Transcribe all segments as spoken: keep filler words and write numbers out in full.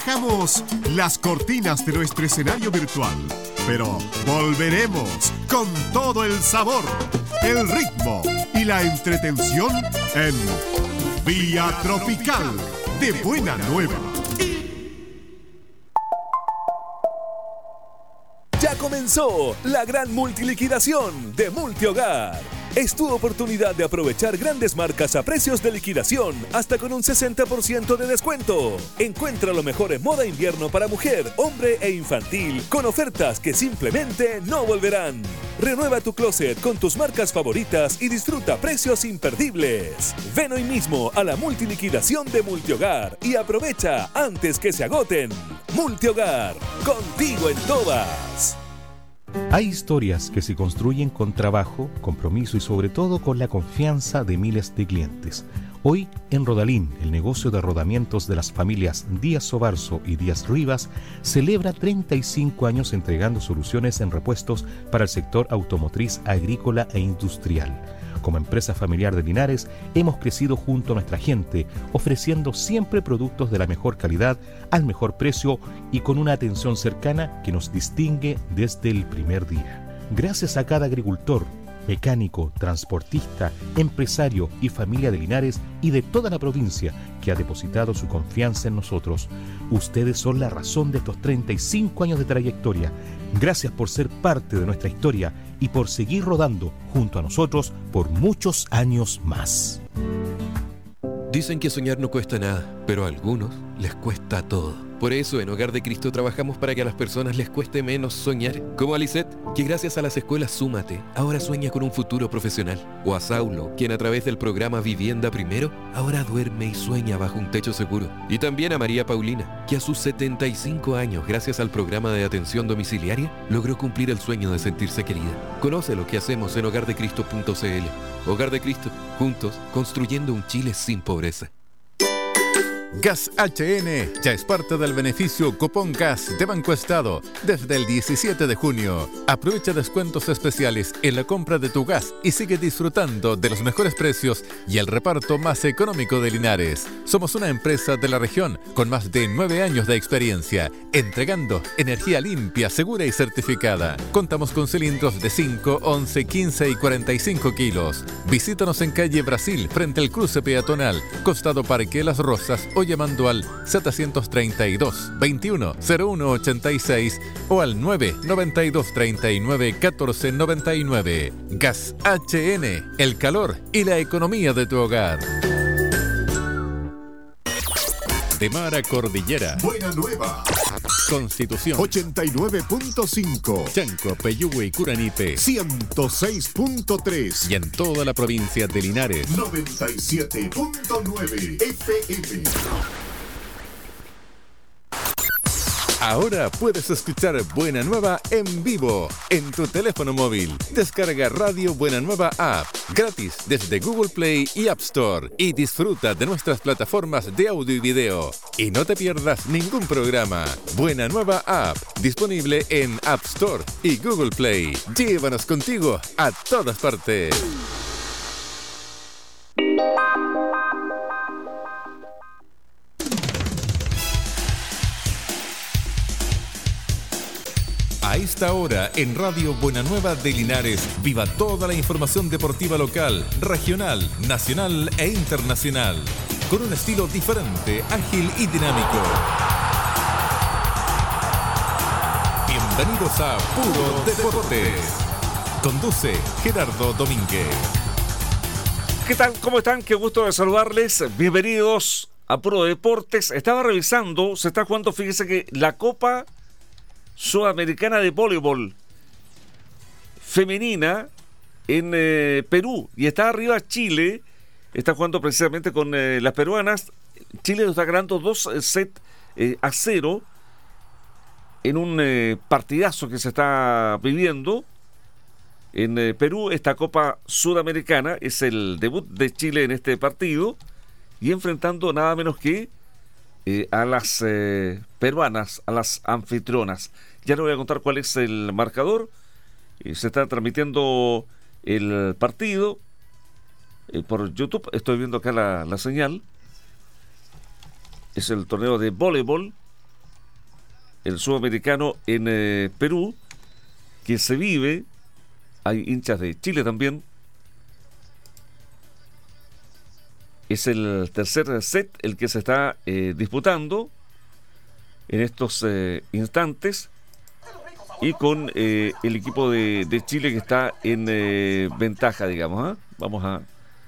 Dejamos las cortinas de nuestro escenario virtual, pero volveremos con todo el sabor, el ritmo y la entretención en Vía Tropical de Buena Nueva. Ya comenzó la gran multiliquidación de Multihogar. Es tu oportunidad de aprovechar grandes marcas a precios de liquidación, hasta con un sesenta por ciento de descuento. Encuentra lo mejor en moda invierno para mujer, hombre e infantil, con ofertas que simplemente no volverán. Renueva tu closet con tus marcas favoritas y disfruta precios imperdibles. Ven hoy mismo a la multiliquidación de Multihogar y aprovecha antes que se agoten. Multihogar, contigo en todas. Hay historias que se construyen con trabajo, compromiso y sobre todo con la confianza de miles de clientes. Hoy, en Rodalín, el negocio de rodamientos de las familias Díaz Sobarzo y Díaz Rivas celebra treinta y cinco años entregando soluciones en repuestos para el sector automotriz, agrícola e industrial. Como empresa familiar de Linares, hemos crecido junto a nuestra gente, ofreciendo siempre productos de la mejor calidad, al mejor precio y con una atención cercana que nos distingue desde el primer día. Gracias a cada agricultor, mecánico, transportista, empresario y familia de Linares y de toda la provincia que ha depositado su confianza en nosotros. Ustedes son la razón de estos treinta y cinco años de trayectoria. Gracias por ser parte de nuestra historia y por seguir rodando junto a nosotros por muchos años más. Dicen que soñar no cuesta nada, pero a algunos les cuesta todo. Por eso en Hogar de Cristo trabajamos para que a las personas les cueste menos soñar. Como a Lisette, que gracias a las escuelas Súmate, ahora sueña con un futuro profesional. O a Saulo, quien a través del programa Vivienda Primero, ahora duerme y sueña bajo un techo seguro. Y también a María Paulina, que a sus setenta y cinco años, gracias al programa de atención domiciliaria, logró cumplir el sueño de sentirse querida. Conoce lo que hacemos en hogar de cristo punto c l. Hogar de Cristo, juntos, construyendo un Chile sin pobreza. Gas H N ya es parte del beneficio Cupón Gas de Banco Estado desde el diecisiete de junio. Aprovecha descuentos especiales en la compra de tu gas y sigue disfrutando de los mejores precios y el reparto más económico de Linares. Somos una empresa de la región con más de nueve años de experiencia, entregando energía limpia, segura y certificada. Contamos con cilindros de cinco, once, quince y cuarenta y cinco kilos. Visítanos en calle Brasil, frente al cruce peatonal, costado Parque Las Rosas, o llamando al setecientos treinta y dos, veintiuno, cero uno ochenta y seis o al nueve noventa y dos treinta y nueve catorce noventa y nueve. Gas H N, el calor y la economía de tu hogar. De mar a cordillera. Buena Nueva. Constitución. ochenta y nueve punto cinco. Chanco, Peyúgue y Curanipe. ciento seis punto tres. Y en toda la provincia de Linares. noventa y siete punto nueve F M. Ahora puedes escuchar Buena Nueva en vivo en tu teléfono móvil. Descarga Radio Buena Nueva App gratis desde Google Play y App Store y disfruta de nuestras plataformas de audio y video. Y no te pierdas ningún programa. Buena Nueva App, disponible en App Store y Google Play. Llévanos contigo a todas partes. A esta hora, en Radio Buena Nueva de Linares, viva toda la información deportiva local, regional, nacional e internacional, con un estilo diferente, ágil y dinámico. Bienvenidos a Puro Deportes. Conduce Gerardo Domínguez. ¿Qué tal? ¿Cómo están? Qué gusto de saludarles. Bienvenidos a Puro Deportes. Estaba revisando, se está jugando, fíjese que la Copa Sudamericana de Voleibol Femenina en eh, Perú, y está arriba Chile, está jugando precisamente con eh, las peruanas. Chile está ganando dos sets eh, a cero en un eh, partidazo que se está viviendo en eh, Perú. Esta Copa Sudamericana es el debut de Chile en este partido y enfrentando nada menos que eh, a las eh, peruanas, a las anfitrionas. Ya le voy a contar cuál es el marcador. Eh, se está transmitiendo el partido eh, por YouTube. Estoy viendo acá la, la señal. Es el torneo de voleibol el sudamericano en eh, Perú, que se vive. Hay hinchas de Chile también. Es el tercer set el que se está eh, disputando en estos eh, instantes, y con eh, el equipo de, de Chile que está en eh, ventaja, digamos. ¿eh? Vamos a...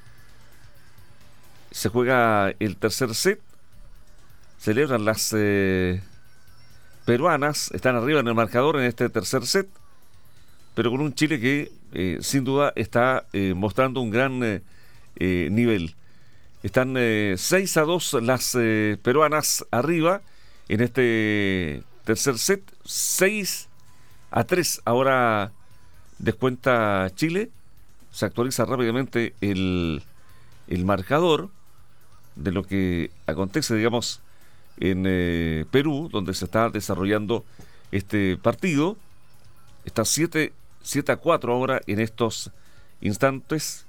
Se juega el tercer set. Celebran las eh, peruanas, están arriba en el marcador en este tercer set, pero con un Chile que eh, sin duda está eh, mostrando un gran eh, eh, nivel. Están eh, seis a dos las eh, peruanas arriba en este tercer set, seis a tres ahora descuenta Chile. Se actualiza rápidamente el, el marcador de lo que acontece, digamos, en eh, Perú, donde se está desarrollando este partido. Está siete a cuatro ahora en estos instantes,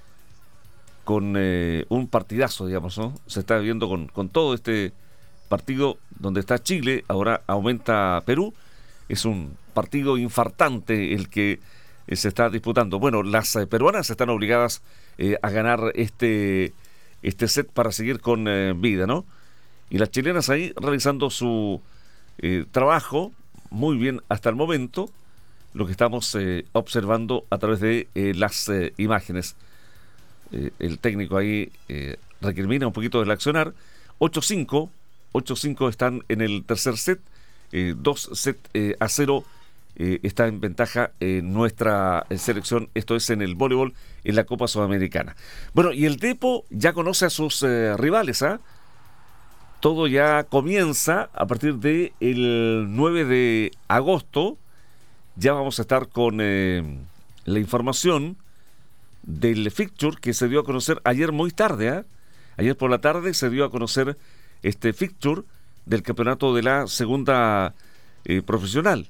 con eh, un partidazo, digamos, ¿no? Se está viendo con, con todo este partido donde está Chile, ahora aumenta Perú. Es un partido infartante el que eh, se está disputando. Bueno, las eh, peruanas están obligadas eh, a ganar este, este set para seguir con eh, vida, ¿no? Y las chilenas ahí realizando su eh, trabajo muy bien hasta el momento, lo que estamos eh, observando a través de eh, las eh, imágenes. Eh, el técnico ahí eh, recrimina un poquito del accionar. ocho cinco están en el tercer set, eh, dos set eh, a cero eh, está en ventaja eh, nuestra selección, esto es en el voleibol en la Copa Sudamericana. Bueno, y el Depo ya conoce a sus eh, rivales, ¿ah? ¿eh? Todo ya comienza a partir del nueve de agosto. Ya vamos a estar con eh, la información del fixture que se dio a conocer ayer muy tarde. ¿eh? Ayer por la tarde se dio a conocer este fixture del campeonato de la segunda eh, profesional.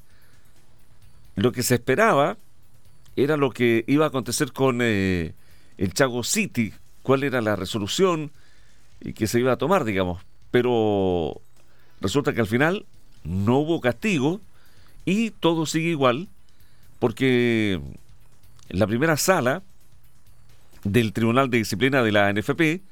Lo que se esperaba era lo que iba a acontecer con eh, el Chago City, cuál era la resolución y que se iba a tomar, digamos. Pero resulta que al final no hubo castigo y todo sigue igual, porque la primera sala del Tribunal de Disciplina de la N F P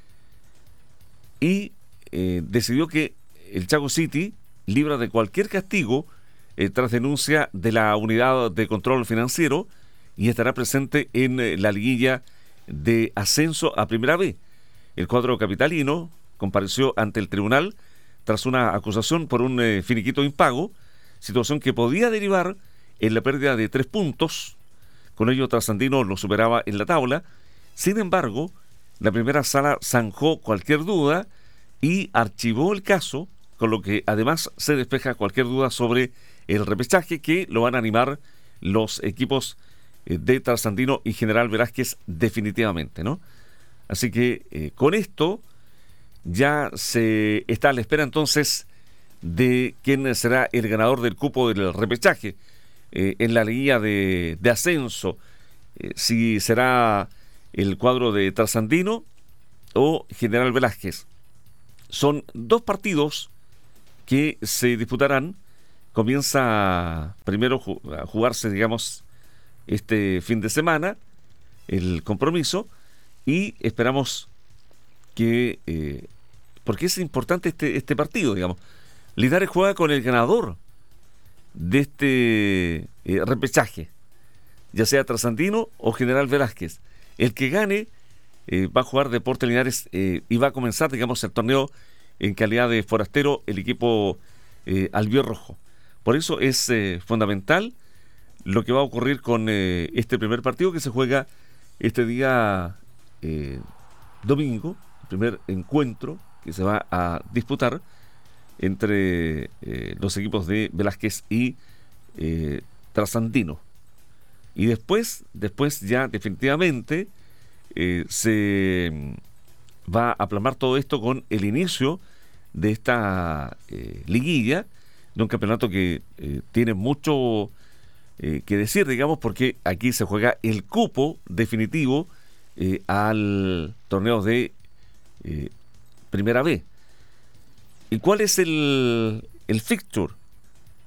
y eh, decidió que el Chago City libra de cualquier castigo eh, tras denuncia de la Unidad de Control Financiero y estará presente en eh, la liguilla de ascenso a Primera B. El cuadro capitalino compareció ante el tribunal tras una acusación por un eh, finiquito impago, situación que podía derivar en la pérdida de tres puntos. Con ello, Trasandino lo superaba en la tabla. Sin embargo, la primera sala zanjó cualquier duda y archivó el caso, con lo que además se despeja cualquier duda sobre el repechaje que lo van a animar los equipos eh, de Trasandino y General Velázquez definitivamente, ¿no? Así que eh, con esto ya se está a la espera entonces de quién será el ganador del cupo del repechaje eh, en la liguilla de, de ascenso, eh, si será el cuadro de Trasandino o General Velázquez. Son dos partidos que se disputarán. Comienza primero a jugarse, digamos, este fin de semana el compromiso, y esperamos que eh, porque es importante este, este partido, digamos. Linares juega con el ganador de este eh, repechaje, ya sea Trasandino o General Velázquez. El que gane eh, va a jugar Deportes Linares eh, y va a comenzar, digamos, el torneo en calidad de forastero el equipo eh, albirrojo. Por eso es eh, fundamental lo que va a ocurrir con eh, este primer partido que se juega este día eh, domingo, el primer encuentro que se va a disputar entre eh, los equipos de Velázquez y eh, Trasandino. Y después, después ya definitivamente eh, se va a plasmar todo esto con el inicio de esta eh, liguilla, de un campeonato que eh, tiene mucho eh, que decir, digamos, porque aquí se juega el cupo definitivo eh, al torneo de eh, Primera B. ¿Y cuál es el, el fixture?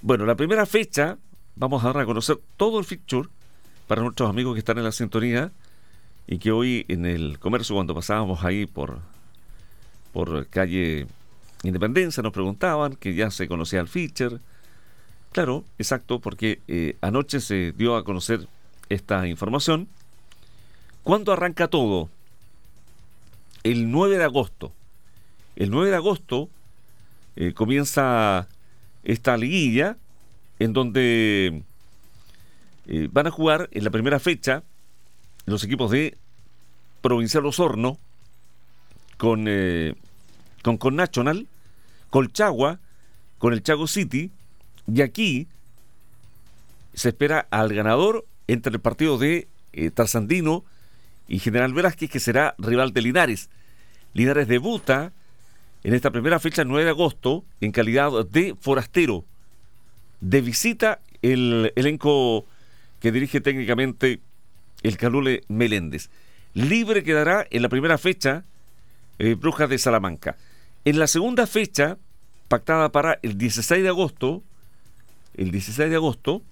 Bueno, la primera fecha, vamos a dar a conocer todo el fixture para nuestros amigos que están en la sintonía y que hoy en el comercio, cuando pasábamos ahí por, por calle Independencia, nos preguntaban que ya se conocía el fixture. Claro, exacto, porque eh, anoche se dio a conocer esta información. ¿Cuándo arranca todo? El nueve de agosto. El nueve de agosto eh, comienza esta liguilla en donde eh, van a jugar en la primera fecha los equipos de Provincial Osorno con eh, con, con National, Colchagua con el Chago City, y aquí se espera al ganador entre el partido de eh, Trasandino y General Velázquez, que será rival de Linares. Linares debuta en esta primera fecha, el nueve de agosto, en calidad de forastero. De visita el elenco que dirige técnicamente el Calule Meléndez. Libre quedará en la primera fecha eh, Brujas de Salamanca. En la segunda fecha, pactada para el dieciséis de agosto, el dieciséis de agosto,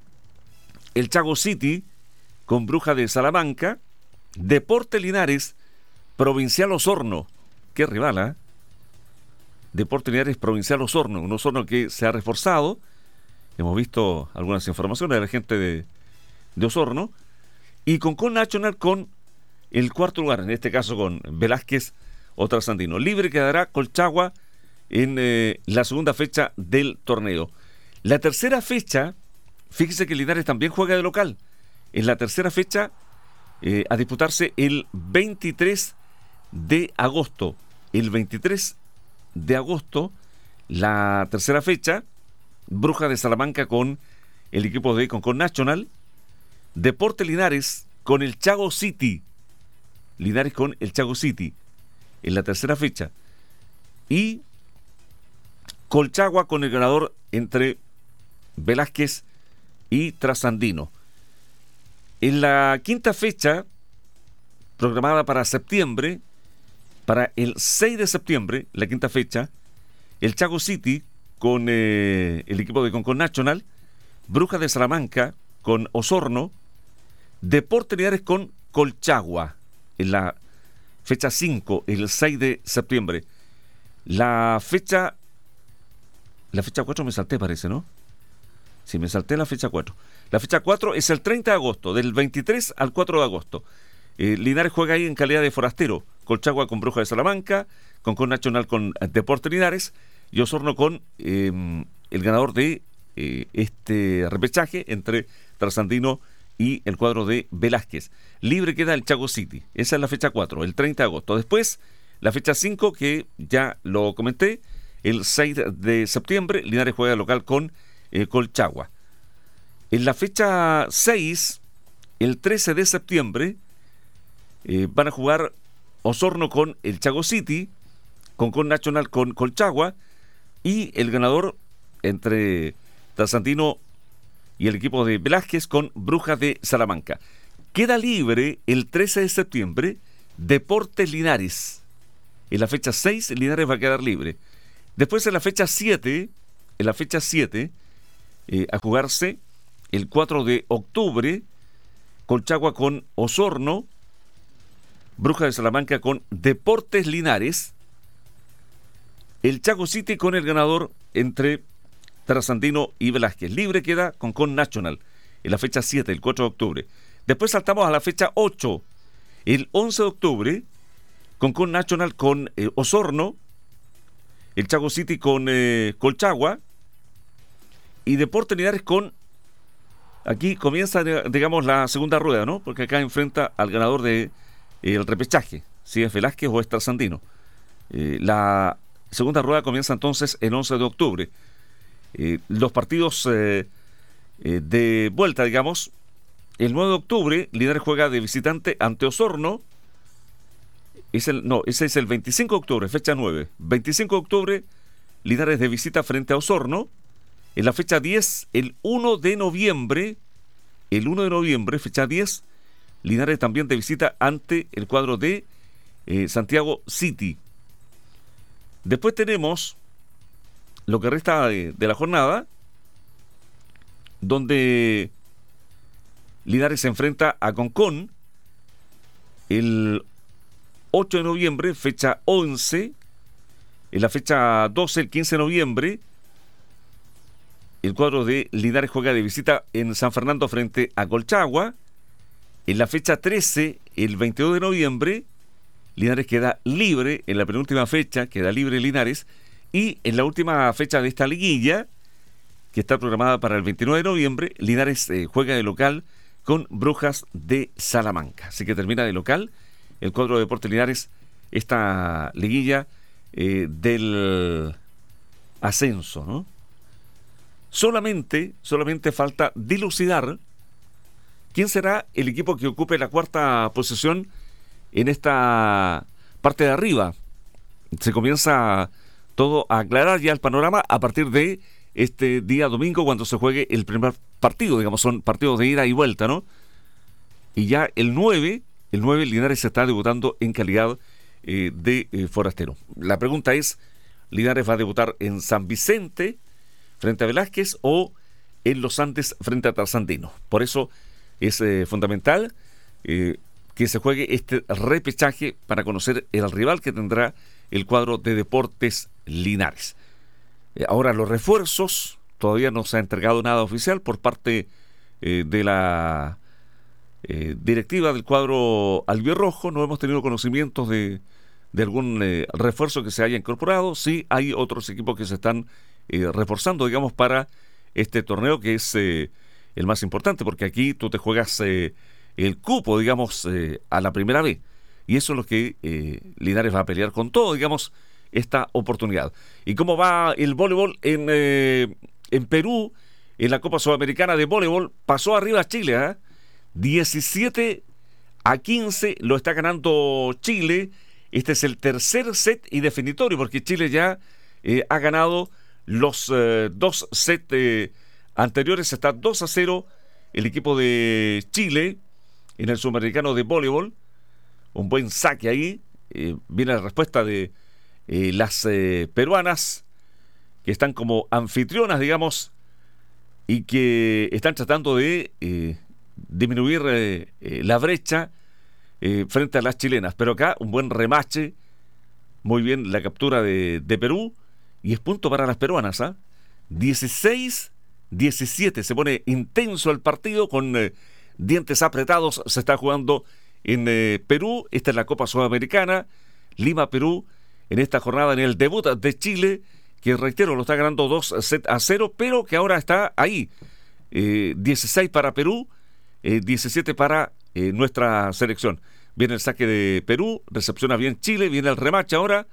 el Chago City con Brujas de Salamanca, Deporte Linares, Provincial Osorno. Qué rival, ¿eh? Deporte Linares, Provincial Osorno, un Osorno que se ha reforzado. Hemos visto algunas informaciones de la gente de, de Osorno. Y con Con National con el cuarto lugar, en este caso con Velázquez o Trasandino. Libre quedará Colchagua en eh, la segunda fecha del torneo. La tercera fecha, fíjese que Linares también juega de local. En la tercera fecha, eh, a disputarse el veintitrés de agosto. El veintitrés de agosto, la tercera fecha, Brujas de Salamanca con el equipo de Concon National, Deporte Linares con el Chago City, Linares con el Chago City en la tercera fecha, y Colchagua con el ganador entre Velázquez y Trasandino. En la quinta fecha, programada para septiembre, para el seis de septiembre, la quinta fecha, el Chago City con eh, el equipo de Concon National, Brujas de Salamanca con Osorno, Deporte Linares con Colchagua en la fecha cinco, el seis de septiembre. La fecha la fecha cuatro me salté, parece, ¿no? Sí, me salté la fecha cuatro. La fecha cuatro es el treinta de agosto, del veintitrés al cuatro de agosto. Eh, Linares juega ahí en calidad de forastero, Colchagua con Brujas de Salamanca, Concon National con Deporte Linares y Osorno con eh, el ganador de eh, este repechaje entre Trasandino y el cuadro de Velázquez. Libre queda el Chago City. Esa es la fecha cuatro, el treinta de agosto. Después, la fecha cinco, que ya lo comenté, el seis de septiembre, Linares juega local con eh, Colchagua. En la fecha seis, el trece de septiembre, eh, van a jugar Osorno con el Chago City, Concon National con Colchagua, y el ganador entre Trasandino y el equipo de Velázquez con Brujas de Salamanca. Queda libre el trece de septiembre Deportes Linares. En la fecha seis, Linares va a quedar libre. Después en la fecha siete, en la fecha siete, eh, a jugarse el cuatro de octubre, Colchagua con Osorno, Brujas de Salamanca con Deportes Linares, el Chago City con el ganador entre Trasandino y Velázquez. Libre queda Concon National en la fecha siete, el cuatro de octubre. Después saltamos a la fecha ocho, el once de octubre, Concon National con eh, Osorno, el Chago City con eh, Colchagua y Deportes Linares con... Aquí comienza, digamos, la segunda rueda, ¿no? Porque acá enfrenta al ganador de eh, el repechaje, si es Velázquez o es Trasandino. Eh, la segunda rueda comienza entonces el once de octubre. Eh, los partidos eh, eh, de vuelta, digamos, el nueve de octubre, Linares juega de visitante ante Osorno. Es el, no, ese es el veinticinco de octubre, fecha nueve. veinticinco de octubre, Linares de visita frente a Osorno. En la fecha diez, el uno de noviembre, el uno de noviembre, fecha diez, Linares también de visita ante el cuadro de eh, Santiago City. Después tenemos lo que resta de, de la jornada, donde Linares se enfrenta a Concón el ocho de noviembre, fecha once. En la fecha doce, el quince de noviembre, el cuadro de Linares juega de visita en San Fernando frente a Colchagua. En la fecha trece, el veintidós de noviembre, Linares queda libre. En la penúltima fecha queda libre Linares. Y en la última fecha de esta liguilla, que está programada para el veintinueve de noviembre, Linares eh, juega de local con Brujas de Salamanca. Así que termina de local el cuadro de Deportes Linares esta liguilla eh, del ascenso, ¿no? Solamente, solamente falta dilucidar quién será el equipo que ocupe la cuarta posición en esta parte de arriba. Se comienza todo a aclarar ya el panorama a partir de este día domingo, cuando se juegue el primer partido, digamos, son partidos de ida y vuelta, ¿no? Y ya el nueve, el nueve Linares se está debutando en calidad eh, de eh, forastero. La pregunta es, ¿Linares va a debutar en San Vicente frente a Velázquez o en Los Andes frente a Trasandino? Por eso es eh, fundamental eh, que se juegue este repechaje para conocer el rival que tendrá el cuadro de Deportes Linares. Eh, ahora los refuerzos, todavía no se ha entregado nada oficial por parte eh, de la eh, directiva del cuadro albirrojo. No hemos tenido conocimientos de, de algún eh, refuerzo que se haya incorporado. Sí hay otros equipos que se están eh, reforzando, digamos, para este torneo, que es eh, el más importante, porque aquí tú te juegas eh, el cupo, digamos, eh, a la primera vez. Y eso es lo que eh, Linares va a pelear con todo, digamos, esta oportunidad. ¿Y cómo va el voleibol en, eh, en Perú? En la Copa Sudamericana de Voleibol pasó arriba Chile, ¿eh? diecisiete a quince lo está ganando Chile. Este es el tercer set y definitorio, porque Chile ya eh, ha ganado los eh, dos sets eh, anteriores. Está dos a cero el equipo de Chile en el Sudamericano de Voleibol. Un buen saque ahí. Eh, viene la respuesta de eh, las eh, peruanas, que están como anfitrionas, digamos, y que están tratando de eh, disminuir eh, eh, la brecha eh, frente a las chilenas. Pero acá un buen remache, muy bien la captura de, de Perú, y es punto para las peruanas, ¿ah? ¿eh? dieciséis diecisiete, se pone intenso el partido con eh, dientes apretados. Se está jugando en eh, Perú. Esta es la Copa Sudamericana Lima, Perú, en esta jornada, en el debut de Chile, que reitero, lo está ganando dos a cero, pero que ahora está ahí, eh, dieciséis para Perú, eh, diecisiete para eh, nuestra selección. Viene el saque de Perú, recepciona bien Chile, viene el remache ahora,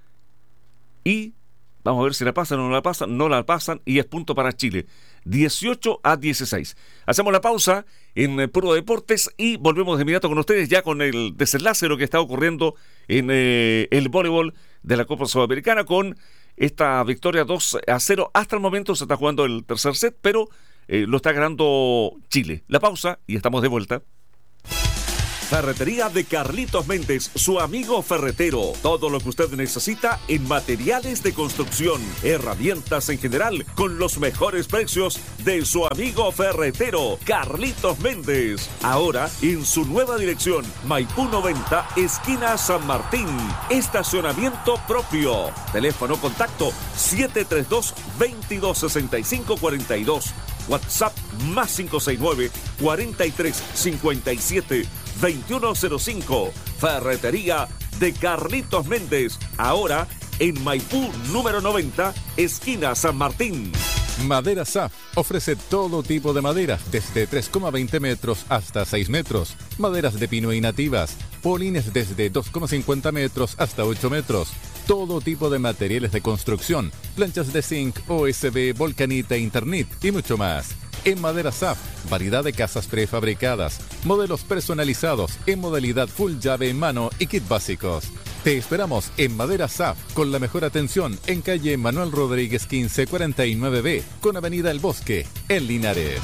y vamos a ver si la pasan o no la pasan. No la pasan, y es punto para Chile, dieciocho a dieciséis. Hacemos la pausa en eh, Puro Deportes y volvemos de inmediato con ustedes, ya con el desenlace de lo que está ocurriendo en eh, el voleibol de la Copa Sudamericana, con esta victoria dos a cero. Hasta el momento se está jugando el tercer set, pero eh, lo está ganando Chile. La pausa y estamos de vuelta. Ferretería de Carlitos Méndez, su amigo ferretero. Todo lo que usted necesita en materiales de construcción, herramientas en general, con los mejores precios de su amigo ferretero, Carlitos Méndez. Ahora en su nueva dirección, Maipú noventa, esquina San Martín. Estacionamiento propio. Teléfono contacto siete tres dos, veintidós sesenta y cinco cuarenta y dos. WhatsApp más cinco seis nueve, cuarenta y tres cincuenta y siete, veintiuno cero cinco. Ferretería de Carlitos Méndez, ahora en Maipú número noventa, esquina San Martín. Madera S A F ofrece todo tipo de maderas, desde tres coma veinte metros hasta seis metros. Maderas de pino y nativas, polines desde dos coma cincuenta metros hasta ocho metros. Todo tipo de materiales de construcción, planchas de zinc, O S B, volcanita, Internet y mucho más. En Madera S A F, variedad de casas prefabricadas, modelos personalizados en modalidad full llave en mano y kit básicos. Te esperamos en Madera S A F con la mejor atención en calle Manuel Rodríguez quince cuarenta y nueve B con avenida El Bosque, en Linares.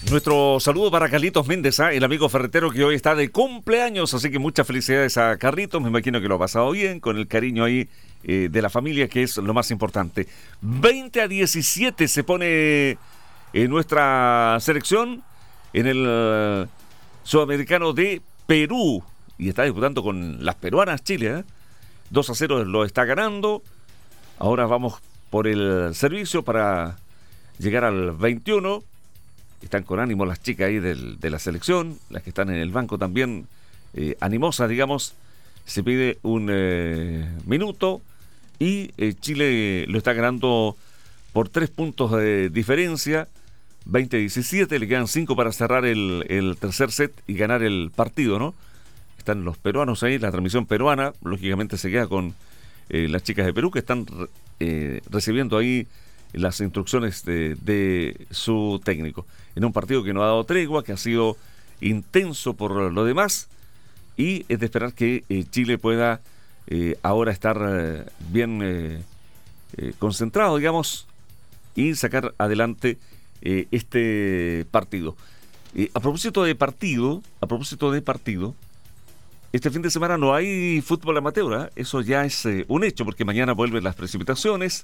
Nuestro saludo para Carlitos Méndez, ¿eh? el amigo ferretero que hoy está de cumpleaños, así que muchas felicidades a Carlitos, me imagino que lo ha pasado bien, con el cariño ahí eh, de la familia, que es lo más importante. veinte a diecisiete se pone en nuestra selección en el uh, Sudamericano de Perú, y está disputando con las peruanas Chile, ¿eh? dos a cero lo está ganando. Ahora vamos por el servicio para llegar al veintiuno. Están con ánimo las chicas ahí del, de la selección, las que están en el banco también, eh, animosas, digamos. Se pide un eh, minuto y eh, Chile lo está ganando por tres puntos de diferencia, veinte a diecisiete, le quedan cinco para cerrar el, el tercer set y ganar el partido, ¿no? Están los peruanos ahí, la transmisión peruana, lógicamente se queda con eh, las chicas de Perú, que están eh, recibiendo ahí las instrucciones de, de su técnico, en un partido que no ha dado tregua, que ha sido intenso por lo demás, y es de esperar que eh, Chile pueda eh, ahora estar eh, bien eh, eh, concentrado, digamos, y sacar adelante eh, este partido. Eh, a propósito de partido, a propósito de partido, este fin de semana no hay fútbol amateur, ¿eh? Eso ya es eh, un hecho, porque mañana vuelven las precipitaciones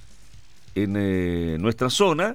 en eh, nuestra zona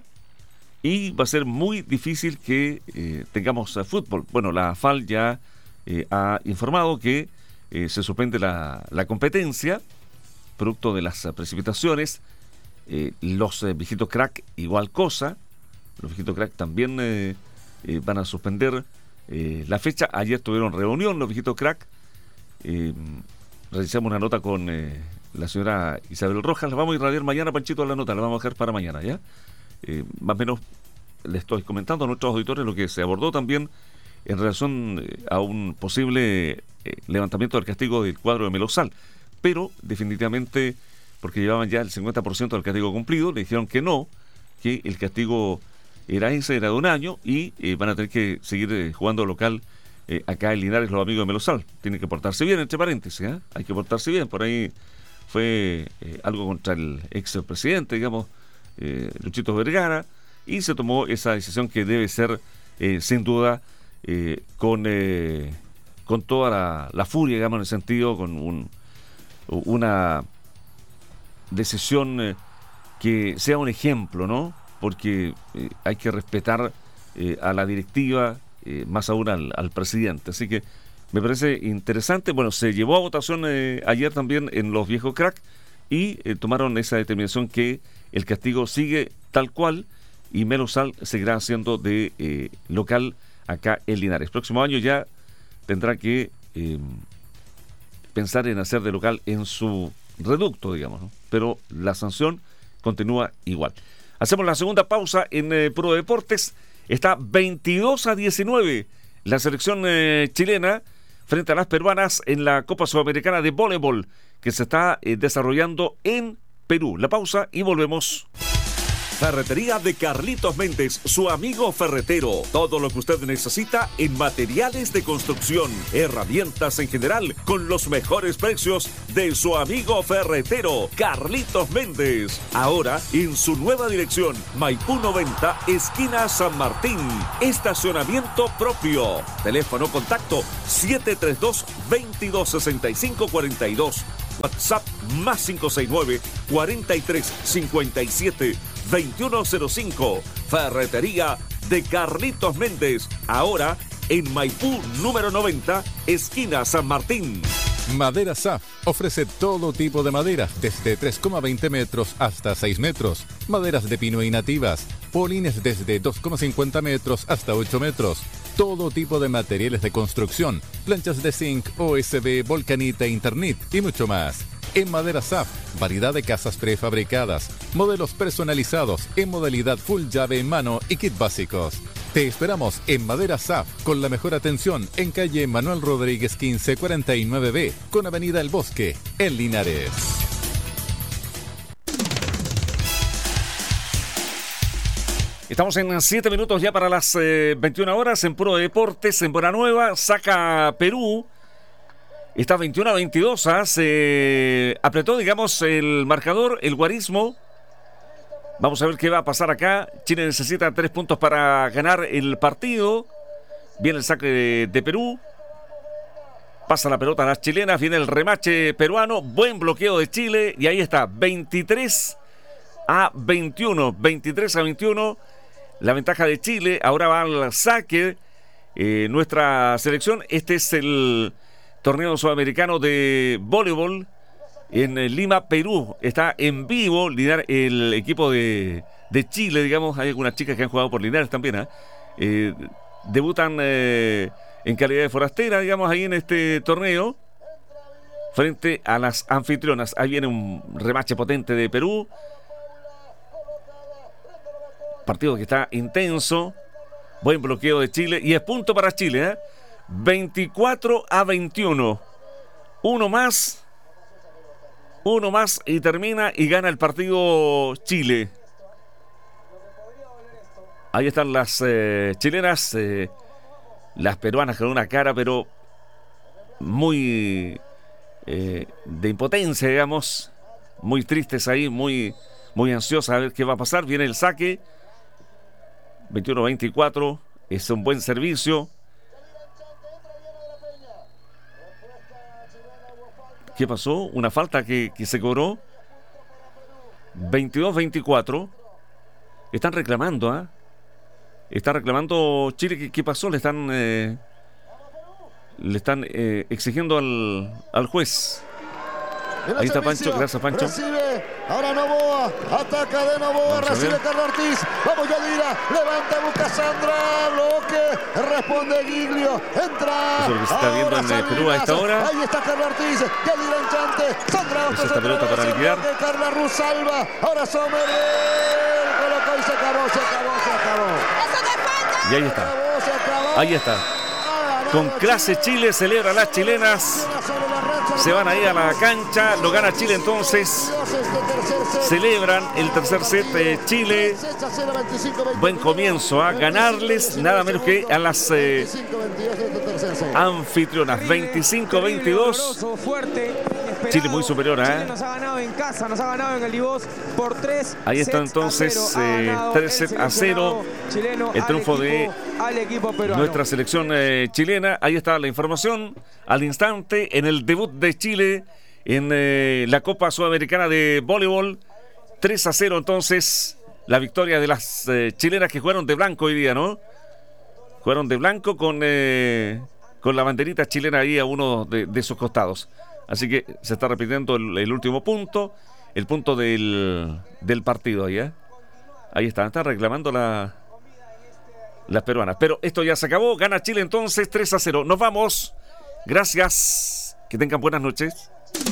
y va a ser muy difícil que eh, tengamos uh, fútbol. Bueno, la A F A L ya eh, ha informado que eh, se suspende la, la competencia producto de las uh, precipitaciones. Eh, los eh, viejitos crack igual cosa, los viejitos crack también eh, eh, van a suspender eh, la fecha. Ayer tuvieron reunión los viejitos crack, eh, realizamos una nota con eh, la señora Isabel Rojas, la vamos a irradiar mañana, Panchito, la nota, la vamos a dejar para mañana, ¿ya? Eh, más o menos le estoy comentando a nuestros auditores lo que se abordó también en relación eh, a un posible eh, levantamiento del castigo del cuadro de Melosal, pero definitivamente, porque llevaban ya el cincuenta por ciento del castigo cumplido, le dijeron que no, que el castigo era ese, era de un año, y eh, van a tener que seguir eh, jugando local eh, acá en Linares los amigos de Melosal. Tienen que portarse bien, entre paréntesis, ¿eh? Hay que portarse bien, por ahí fue eh, algo contra el ex presidente, digamos, eh, Luchito Vergara, y se tomó esa decisión que debe ser, eh, sin duda, eh, con eh, con toda la, la furia, digamos, en el sentido, con un, una decisión eh, que sea un ejemplo, ¿no? Porque eh, hay que respetar eh, a la directiva, eh, más aún al, al presidente. Así que me parece interesante. Bueno, se llevó a votación eh, ayer también en los viejos crack y eh, tomaron esa determinación que el castigo sigue tal cual y Melosal seguirá siendo de eh, local acá en Linares. Próximo año ya tendrá que eh, pensar en hacer de local en su reducto, digamos, ¿no? Pero la sanción continúa igual. Hacemos la segunda pausa en eh, Pro Deportes. Está veintidós a diecinueve la selección eh, chilena frente a las peruanas en la Copa Sudamericana de Voleibol que se está eh, desarrollando en Perú. La pausa y volvemos. Ferretería de Carlitos Méndez, su amigo ferretero. Todo lo que usted necesita en materiales de construcción, herramientas en general, con los mejores precios de su amigo ferretero, Carlitos Méndez. Ahora en su nueva dirección, Maipú noventa, esquina San Martín. Estacionamiento propio. Teléfono contacto siete tres dos, veintidós sesenta y cinco cuarenta y dos. WhatsApp más cinco seis nueve, cuarenta y tres cincuenta y siete, veintiuno cero cinco. Ferretería de Carlitos Méndez. Ahora en Maipú número noventa, esquina San Martín. Madera S A F ofrece todo tipo de maderas, desde tres coma veinte metros hasta seis metros. Maderas de pino y nativas. Polines desde dos coma cincuenta metros hasta ocho metros. Todo tipo de materiales de construcción. Planchas de zinc, O S B, volcanita, Internet y mucho más. En Madera S A F, variedad de casas prefabricadas, modelos personalizados en modalidad full llave en mano y kit básicos. Te esperamos en Madera S A F con la mejor atención en calle Manuel Rodríguez quince cuarenta y nueve B con avenida El Bosque, en Linares. Estamos en siete minutos ya para las eh, veintiuna horas en Puro Deportes, en Buenanueva. Saca Perú. Está veintiuno a veintidós. ¿eh? Se apretó, digamos, el marcador, el guarismo. Vamos a ver qué va a pasar acá. Chile necesita tres puntos para ganar el partido. Viene el saque de, de Perú. Pasa la pelota a las chilenas. Viene el remache peruano. Buen bloqueo de Chile. Y ahí está. veintitrés a veintiuno. veintitrés a veintiuno. La ventaja de Chile. Ahora va al saque eh, nuestra selección. Este es el torneo sudamericano de voleibol en Lima, Perú. Está en vivo el equipo de, de Chile, digamos. Hay algunas chicas que han jugado por Linares también. ¿eh? Eh, debutan eh, en calidad de forastera, digamos, ahí en este torneo, frente a las anfitrionas. Ahí viene un remache potente de Perú. Partido que está intenso. Buen bloqueo de Chile. Y es punto para Chile. ¿eh? veinticuatro a veintiuno. Uno más. Uno más y termina y gana el partido Chile. Ahí están las eh, chilenas. Eh, las peruanas con una cara, pero muy eh, de impotencia, digamos. Muy tristes ahí, muy, muy ansiosas a ver qué va a pasar. Viene el saque. veintiuno a veinticuatro. Es un buen servicio. ¿Qué pasó? Una falta que, que se cobró. veintidós a veinticuatro. Están reclamando, ¿ah? ¿eh? Está reclamando Chile. ¿Qué, qué pasó? Le están eh, le están eh, exigiendo al, al juez. Ahí está Pancho, gracias Pancho. Recibe, ahora Novoa, ataca de Novoa, recibe Carlos Ortiz, vamos Yadira, levanta, busca Sandra, bloque, responde Giglio, entra. Eso es lo que se está viendo en Salinas, Perú a esta hora. Ahí está Carlos Ortiz, Yadira enchante, Sandra Ortiz, esta pelota para liquidar. Carla Ruz salva, ahora Sommer, colocó y se acabó, se acabó, se acabó. Y ahí está, ahí está. Con clase Chile, celebra las chilenas. Se van ahí a la cancha, lo gana Chile entonces. Celebran el tercer set de Chile. Buen comienzo a ganarles nada menos que a las eh, anfitrionas. veinticinco a veintidós. Chile muy superior, ¿eh? Nos ha ganado en casa, nos ha ganado en el Divos por tres. Ahí está entonces eh, tres sets a cero. El triunfo de nuestra selección eh, chilena. Ahí está la información al instante en el debut de Chile en eh, la Copa Sudamericana de Voleibol. tres a cero entonces la victoria de las eh, chilenas que jugaron de blanco hoy día, ¿no? Jugaron de blanco con, eh, con la banderita chilena ahí a uno de, de sus costados. Así que se está repitiendo el, el último punto, el punto del, del partido ahí, ¿eh? Ahí está, está reclamando la, las peruanas. Pero esto ya se acabó, gana Chile entonces tres a cero. Nos vamos, gracias, que tengan buenas noches.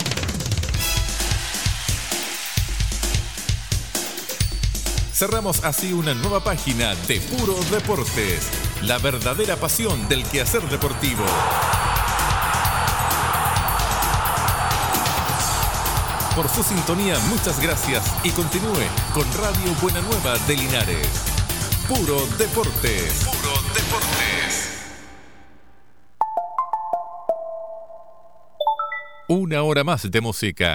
Cerramos así una nueva página de Puro Deportes, la verdadera pasión del quehacer deportivo. Por su sintonía, muchas gracias y continúe con Radio Buena Nueva de Linares. Puro Deportes. Puro Deportes. Una hora más de música.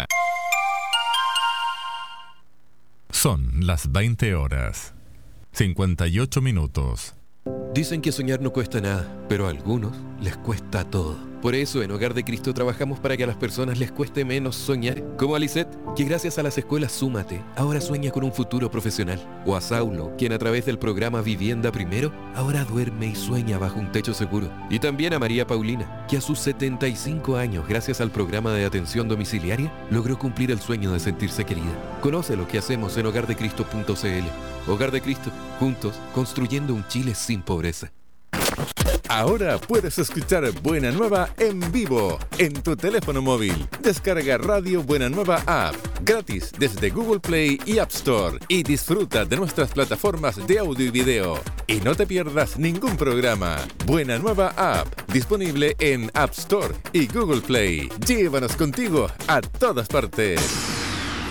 Son las veinte horas, cincuenta y ocho minutos. Dicen que soñar no cuesta nada, pero a algunos les cuesta todo. Por eso en Hogar de Cristo trabajamos para que a las personas les cueste menos soñar. Como a Lisette, que gracias a las escuelas Súmate, ahora sueña con un futuro profesional. O a Saulo, quien a través del programa Vivienda Primero, ahora duerme y sueña bajo un techo seguro. Y también a María Paulina, que a sus setenta y cinco años, gracias al programa de atención domiciliaria, logró cumplir el sueño de sentirse querida. Conoce lo que hacemos en hogar de cristo punto c l. Hogar de Cristo, juntos, construyendo un Chile sin pobreza. Ahora puedes escuchar Buena Nueva en vivo en tu teléfono móvil. Descarga Radio Buena Nueva App gratis desde Google Play y App Store y disfruta de nuestras plataformas de audio y video. Y no te pierdas ningún programa. Buena Nueva App, disponible en App Store y Google Play. Llévanos contigo a todas partes.